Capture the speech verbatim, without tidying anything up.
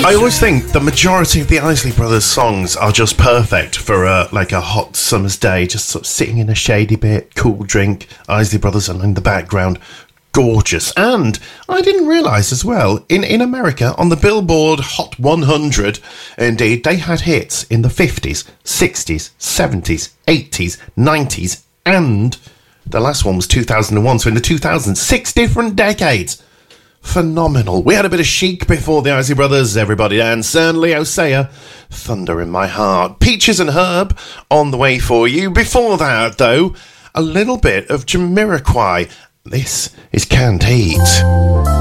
I always think the majority of the Isley Brothers songs are just perfect for a, like a hot summer's day, just sort of sitting in a shady bit, cool drink, Isley Brothers in the background. Gorgeous. And I didn't realise as well, in, in America, on the Billboard Hot one hundred, indeed, they had hits in the fifties, sixties, seventies, eighties, nineties, and the last one was two thousand one, so in the two thousands, six different decades. Phenomenal. We had a bit of Chic before the Isley Brothers, everybody, and certainly Osea, Thunder in My Heart. Peaches and Herb on the way for you. Before that, though, a little bit of Jamiroquai. This is Can't Eat.